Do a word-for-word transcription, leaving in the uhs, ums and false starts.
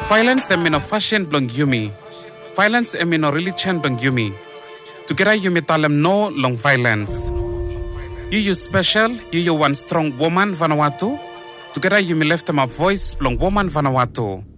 Violence emino fashion blong yumi. Violence emino religion blong yumi. Together yumi talem no long violence. You you special, you you one strong woman Vanuatu. Together yumi left them a voice blong woman Vanuatu.